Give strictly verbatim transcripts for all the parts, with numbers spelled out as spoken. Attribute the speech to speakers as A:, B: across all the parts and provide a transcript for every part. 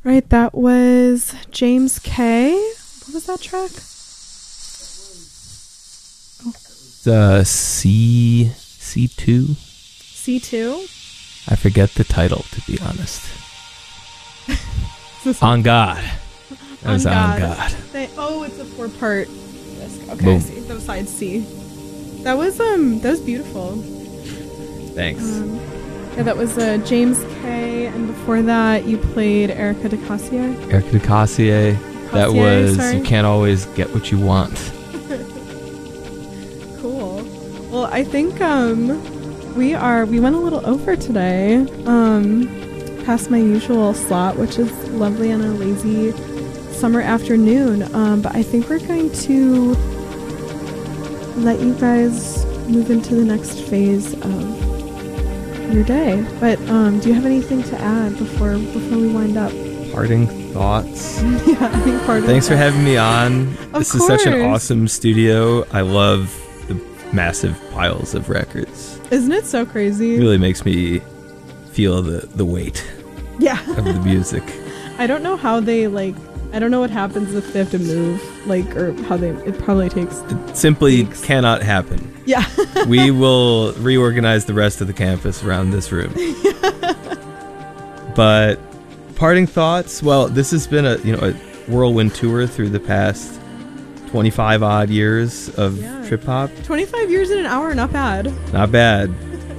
A: Right, that was James K. What was that track?
B: Oh. Uh, C C two.
A: C two.
B: I forget the title, to be honest. On God. That was on God. God.
A: They, oh, it's a four-part disc. Okay,
B: Boom.
A: I see. That was side C. That was um, that was beautiful.
B: Thanks.
A: Um, yeah, that was uh, James K. And before that, you played Erica de Cassier.
B: Erica de Cassier. That was
A: sorry.
B: You Can't Always Get What You Want.
A: Cool. Well, I think um, we are. We went a little over today. Um, past my usual slot, which is lovely on a lazy summer afternoon. Um, but I think we're going to let you guys move into the next phase of your day. But um, do you have anything to add before before we wind up?
B: Parting thoughts.
A: Yeah, I think parting
B: Thanks for
A: thoughts.
B: having me on.
A: Of
B: this
A: course.
B: is such an awesome studio. I love the massive piles of records.
A: Isn't it so crazy?
B: It really makes me feel the, the weight
A: Yeah.
B: of the music.
A: I don't know how they like. I don't know what happens if they have to move, like, or how they. It probably takes.
B: It simply
A: weeks.
B: cannot happen.
A: Yeah.
B: We will reorganize the rest of the campus around this room. But parting thoughts. Well, this has been a you know a whirlwind tour through the past twenty-five odd years of
A: Yeah.
B: trip hop.
A: twenty-five years in an hour, not bad.
B: Not bad.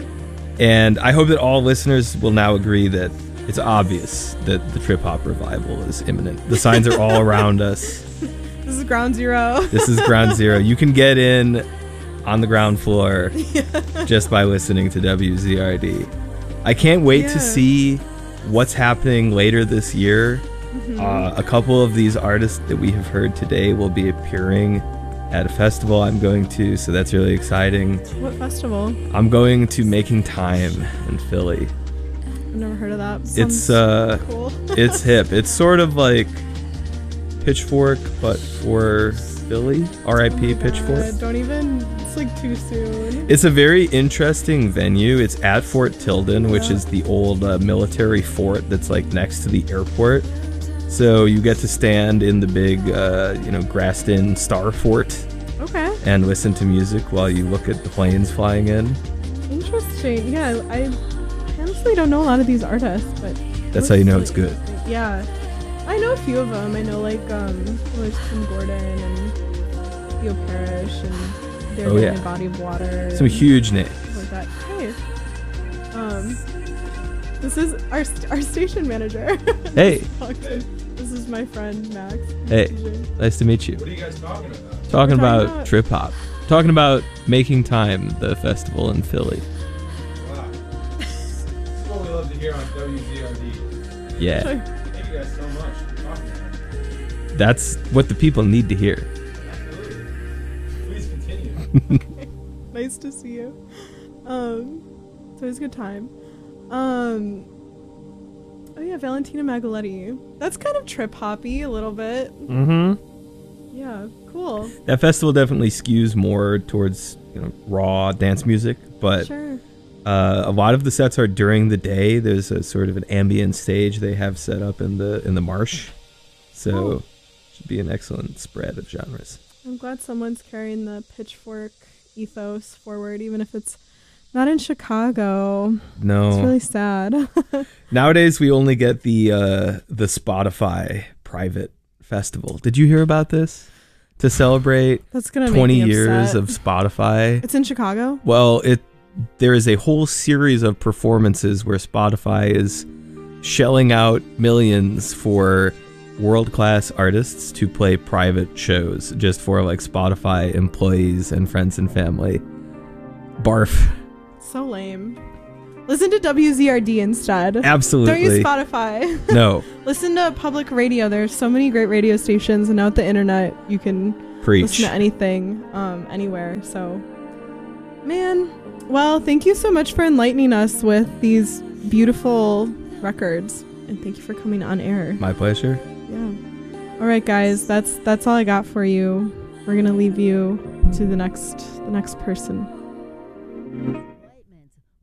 B: And I hope that all listeners will now agree that it's obvious that the trip hop revival is imminent. The signs are all around us.
A: This is ground zero.
B: This is ground zero. You can get in on the ground floor
A: Yeah.
B: just by listening to W Z R D. I can't wait
A: Yeah.
B: to see what's happening later this year.
A: Mhm.
B: Uh, a couple of these artists that we have heard today will be appearing at a festival I'm going to, so that's really exciting.
A: What festival?
B: I'm going to Making Time in Philly.
A: I've never heard of that.
B: It's
A: Sounds
B: uh,
A: cool.
B: it's hip. It's sort of like Pitchfork, but for Philly. R I P
A: Oh my
B: Pitchfork.
A: God, don't even. It's like too soon.
B: It's a very interesting venue. It's at Fort Tilden, which
A: Yeah.
B: is the old uh, military fort that's like next to the airport. So you get to stand in the big, uh, you know, grassed-in Star Fort
A: Okay.
B: and listen to music while you look at the planes flying in.
A: Interesting. Yeah, I honestly don't know a lot of these artists, but
B: That's how you know
A: looks
B: it's good.
A: interesting. Yeah, I know a few of them. I know like um, like Tim Gordon and Theo Parrish and They're
B: Oh,
A: in
B: yeah.
A: a Body of Water.
B: Some
A: and
B: huge names.
A: stuff like that. Hey, um, this is our st- our station manager.
B: Hey.
A: This is my friend Max.
B: Hey,
A: D J.
B: nice to meet you.
C: What are you guys talking about?
B: Talking
A: We're talking
B: about,
A: about-
B: trip hop. Talking about Making Time, the festival in Philly.
C: Wow. This is what we love to hear on W Z R D.
B: Yeah,
C: Thank you guys so much for talking about it.
B: that's what the people need to hear.
C: Absolutely. Please continue.
A: Nice to see you. Um, it's always a good time. Um, oh yeah, Valentina Magaletti. That's kind of trip hoppy a little bit.
B: Mm-hmm.
A: Yeah, cool.
B: That festival definitely skews more towards, you know, raw dance music, but
A: Sure.
B: uh, a lot of the sets are during the day. There's a sort of an ambient stage they have set up in the in the marsh, so
A: Cool.
B: should be an excellent spread of genres.
A: I'm glad someone's carrying the Pitchfork ethos forward, even if it's not in Chicago.
B: No,
A: It's really sad.
B: nowadays we only get the uh, the Spotify private festival. Did you hear about this? To celebrate
A: That's gonna make
B: twenty
A: me
B: years
A: upset.
B: of Spotify.
A: It's in Chicago.
B: Well, it there is a whole series of performances where Spotify is shelling out millions for world-class artists to play private shows just for like Spotify employees and friends and family. Barf.
A: So lame. Listen to W Z R D instead.
B: Absolutely.
A: Don't use Spotify.
B: No.
A: Listen to public radio. There's so many great radio stations, and now with the internet, you can
B: Preach.
A: listen to anything, um, anywhere. So, man, well, thank you so much for enlightening us with these beautiful records, and thank you for coming on air.
B: My pleasure.
A: Yeah. All right, guys, that's that's all I got for you. We're gonna leave you to the next the next person.
D: Appointments with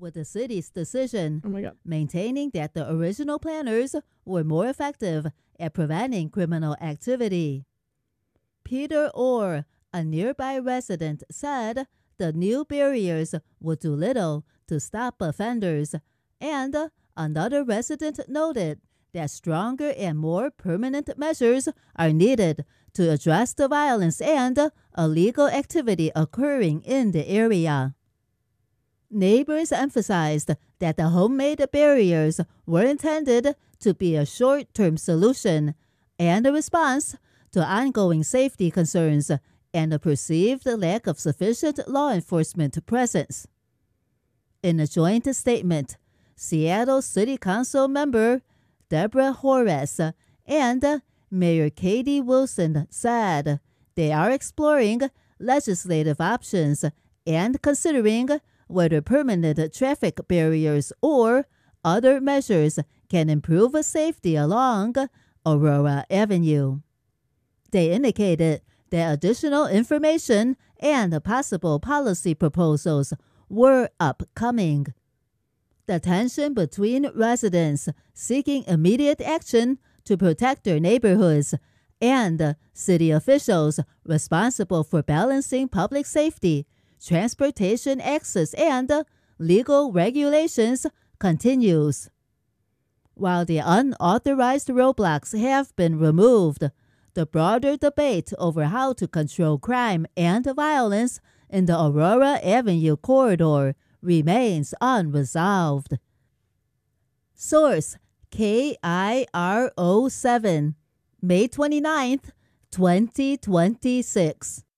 D: with the city's decision,
A: Oh my God.
D: maintaining that the original planners were more effective at preventing criminal activity. Peter Orr, a nearby resident, said the new barriers would do little to stop offenders, and another resident noted that stronger and more permanent measures are needed to address the violence and illegal activity occurring in the area. Neighbors emphasized that the homemade barriers were intended to be a short-term solution and a response to ongoing safety concerns and a perceived lack of sufficient law enforcement presence. In a joint statement, Seattle City Council member Deborah Horace and Mayor Katie Wilson said they are exploring legislative options and considering whether permanent traffic barriers or other measures can improve safety along Aurora Avenue. They indicated that additional information and possible policy proposals were upcoming. The tension between residents seeking immediate action to protect their neighborhoods and city officials responsible for balancing public safety, transportation access, and legal regulations continues. While the unauthorized roadblocks have been removed, the broader debate over how to control crime and violence in the Aurora Avenue corridor remains unresolved. Source: K I R O seven, May twenty-ninth, twenty twenty-six.